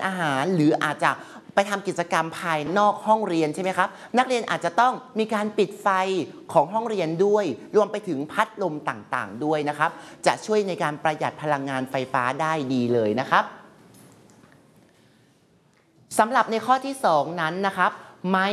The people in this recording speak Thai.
อาหารหรืออาจจะไปทำกิจกรรมภายนอกห้องเรียนใช่ไหมครับนักเรียนอาจจะต้องมีการปิดไฟของห้องเรียนด้วยรวมไปถึงพัดลมต่างๆด้วยนะครับจะช่วยในการประหยัดพลังงานไฟฟ้าได้ดีเลยนะครับสำหรับในข้อที่2นั้นนะครับไม่